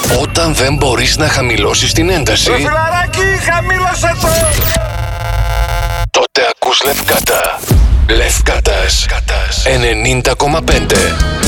Όταν δεν μπορείς να χαμηλώσεις την ένταση, Φιλαράκι, χαμήλωσε το! τότε ακούς Λευκάτα. Λευκάτας 90,5.